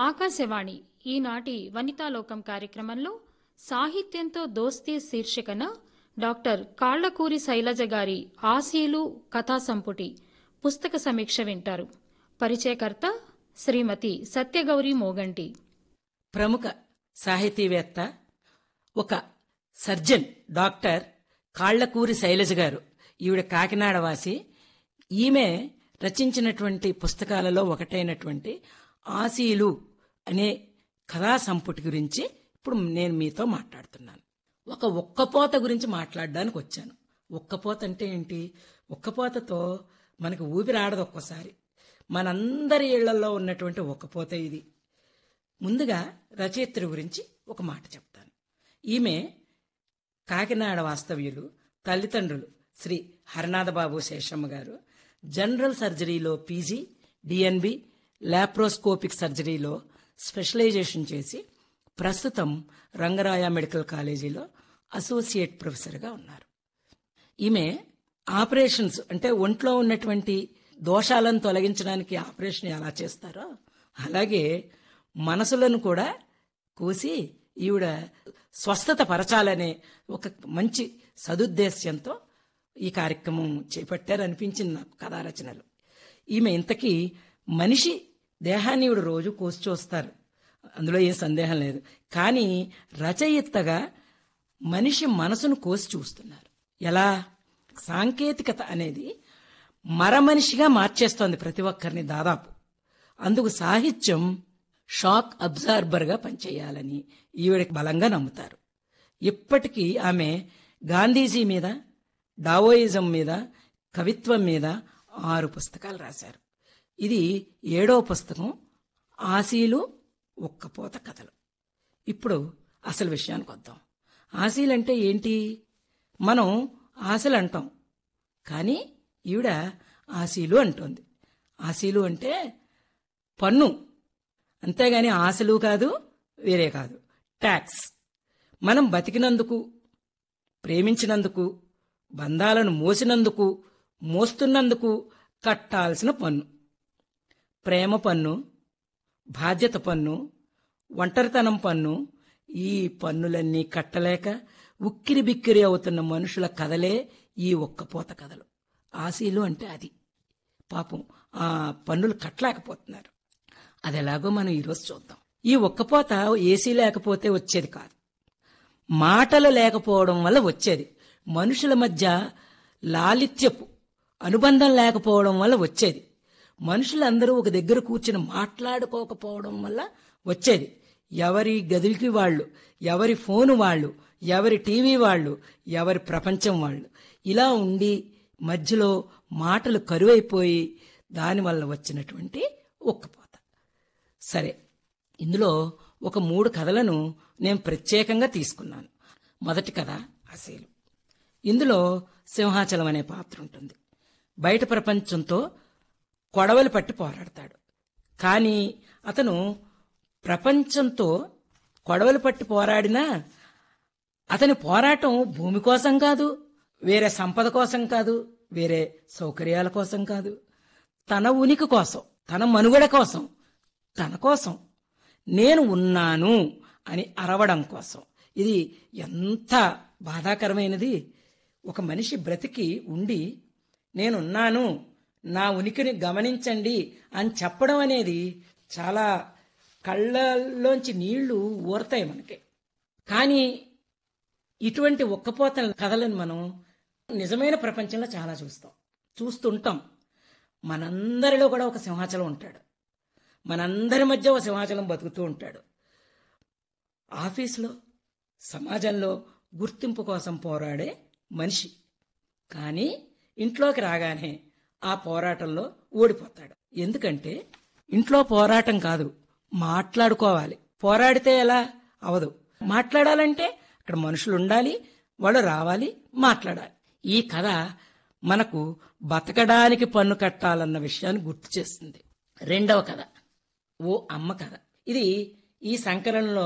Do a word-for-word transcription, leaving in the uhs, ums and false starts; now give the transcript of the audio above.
ఆకాశవాణి ఈనాటి వనితాలోకం కార్యక్రమంలో సాహిత్యంతో దోస్తీ శీర్షికన డాక్టర్ కాళ్లకూరి శైలజ గారి ఆశీలు కథా సంపుటి పుస్తక సమీక్ష వింటారు. పరిచయకర్త శ్రీమతి సత్యగౌరి మోగంటి. ప్రముఖ సాహితీవేత్త, ఒక సర్జన్ డాక్టర్ కాళ్లకూరి శైలజ గారు. ఈవిడ కాకినాడ వాసి. ఈమె రచించినటువంటి పుస్తకాలలో ఒకటైనటువంటి ఆశీలు అనే కథా సంపుటి గురించి ఇప్పుడు నేను మీతో మాట్లాడుతున్నాను. ఒక ఒక్కపోత గురించి మాట్లాడడానికి వచ్చాను. ఒక్కపోత అంటే ఏంటి? ఒక్కపోతతో మనకి ఊపిరాడదు ఒక్కోసారి. మనందరి ఇళ్లలో ఉన్నటువంటి ఒక్కపోత ఇది. ముందుగా రచయిత్రి గురించి ఒక మాట చెప్తాను. ఈమె కాకినాడ వాస్తవ్యులు. తల్లిదండ్రులు శ్రీ హరనాథబాబు శేషమ్మ గారు. General సర్జరీలో PG, DNB, laparoscopic సర్జరీలో specialisation చేసి ప్రస్తుతం రంగరాయ మెడికల్ కాలేజీలో అసోసియేట్ ప్రొఫెసర్గా ఉన్నారు. ఈమె ఆపరేషన్స్ అంటే ఒంట్లో ఉన్నటువంటి దోషాలను తొలగించడానికి ఆపరేషన్ ఎలా చేస్తారో అలాగే మనసులను కూడా కోసి ఈవిడ స్వస్థత పరచాలనే ఒక మంచి సదుద్దేశ్యంతో ఈ కార్యక్రమం చేపట్టారనిపించింది నాకు కథా రచనలు. ఈమె ఇంతకీ మనిషి దేహాన్ని ఈవిడ రోజు కోసి చూస్తారు, అందులో ఏం సందేహం లేదు. కానీ రచయితగా మనిషి మనసును కోసి చూస్తున్నారు. ఎలా? సాంకేతికత అనేది మరమనిషిగా మార్చేస్తోంది ప్రతి ఒక్కరిని దాదాపు. అందుకు సాహిత్యం షాక్ అబ్జార్బర్గా పనిచేయాలని ఈవిడ బలంగా నమ్ముతారు. ఇప్పటికీ ఆమె గాంధీజీ మీద, డావోయిజం మీద, కవిత్వం మీద ఆరు పుస్తకాలు రాశారు. ఇది ఏడో పుస్తకం, ఆశీలు ఒక్కపోత కథలు. ఇప్పుడు అసలు విషయానికి వద్దాం. ఆశీలంటే ఏంటి? మనం ఆశలు అంటాం, కానీ ఈవిడ ఆశీలు అంటోంది. ఆశీలు అంటే పన్ను, అంతేగాని ఆశలు కాదు, వేరే కాదు. ట్యాక్స్. మనం బతికినందుకు, ప్రేమించినందుకు, బంధాలను మోసినందుకు, మోస్తున్నందుకు కట్టాల్సిన పన్ను. ప్రేమ పన్ను, బాధ్యత పన్ను, ఒంటరితనం పన్ను. ఈ పన్నులన్నీ కట్టలేక ఉక్కిరి బిక్కిరి అవుతున్న మనుషుల కథలే ఈ ఒక్కపోత కథలు. ఆశీలు అంటే అది. పాపం ఆ పన్నులు కట్టలేకపోతున్నారు. అది ఎలాగో మనం ఈరోజు చూద్దాం. ఈ ఒక్కపోత ఏసీ లేకపోతే వచ్చేది కాదు, మాటలు లేకపోవడం వల్ల వచ్చేది. మనుషుల మధ్య లాలిత్యపు అనుబంధం లేకపోవడం వల్ల వచ్చేది. మనుషులందరూ ఒక దగ్గర కూర్చుని మాట్లాడుకోకపోవడం వల్ల వచ్చేది. ఎవరి గదికి వాళ్ళు, ఎవరి ఫోను వాళ్ళు, ఎవరి టీవీ వాళ్ళు, ఎవరి ప్రపంచం వాళ్ళు, ఇలా ఉండి మధ్యలో మాటలు కరువైపోయి దానివల్ల వచ్చినటువంటి ఒక్కపోత. సరే, ఇందులో ఒక మూడు కథలను నేను ప్రత్యేకంగా తీసుకున్నాను. మొదటి కథ ఆశీలు. ఇందులో సింహాచలం అనే పాత్ర ఉంటుంది. బయట ప్రపంచంతో కొడవలు పట్టి పోరాడతాడు. కానీ అతను ప్రపంచంతో కొడవలు పట్టి పోరాడినా అతని పోరాటం భూమి కోసం కాదు, వేరే సంపద కోసం కాదు, వేరే సౌకర్యాల కోసం కాదు. తన ఉనికి కోసం, తన మనుగడ కోసం, తన కోసం, నేను ఉన్నాను అని అరవడం కోసం. ఇది ఎంత బాధాకరమైనది! ఒక మనిషి బ్రతికి ఉండి నేనున్నాను, నా ఉనికిని గమనించండి అని చెప్పడం అనేది చాలా కళ్ళల్లోంచి నీళ్లు ఊరతాయి మనకి. కానీ ఇటువంటి ఒక్కపోత కథలను మనం నిజమైన ప్రపంచంలో చాలా చూస్తాం, చూస్తుంటాం. మనందరిలో కూడా ఒక సింహాచలం ఉంటాడు, మనందరి మధ్య ఒక సింహాచలం బతుకుతూ ఉంటాడు. ఆఫీసులో, సమాజంలో గుర్తింపు కోసం పోరాడే మనిషి. కానీ ఇంట్లోకి రాగానే ఆ పోరాటంలో ఓడిపోతాడు. ఎందుకంటే ఇంట్లో పోరాటం కాదు, మాట్లాడుకోవాలి. పోరాడితే ఎలా అవదు. మాట్లాడాలంటే అక్కడ మనుషులు ఉండాలి, వాళ్ళు రావాలి, మాట్లాడాలి. ఈ కథ మనకు బతకడానికి పన్ను కట్టాలన్న విషయాన్ని గుర్తు చేస్తుంది. రెండవ కథ ఓ అమ్మ కథ. ఇది ఈ సంకలనంలో